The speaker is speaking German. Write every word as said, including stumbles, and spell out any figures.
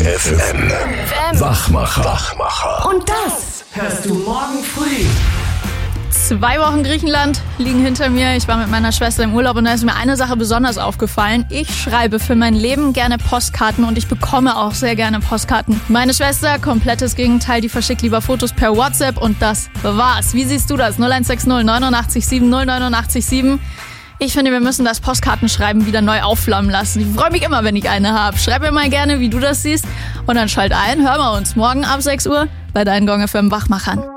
F M. Wachmacher. Wachmacher. Und das hörst du morgen früh. Zwei Wochen Griechenland liegen hinter mir. Ich war mit meiner Schwester im Urlaub und da ist mir eine Sache besonders aufgefallen. Ich schreibe für mein Leben gerne Postkarten und ich bekomme auch sehr gerne Postkarten. Meine Schwester, komplettes Gegenteil, die verschickt lieber Fotos per WhatsApp und das war's. Wie siehst du das? null eins sechs null neun acht sieben null neun acht sieben. Ich finde, wir müssen das Postkartenschreiben wieder neu aufflammen lassen. Ich freue mich immer, wenn ich eine habe. Schreib mir mal gerne, wie du das siehst. Und dann schalt ein, hören wir uns morgen ab sechs Uhr bei deinen Gong F M Wachmachern.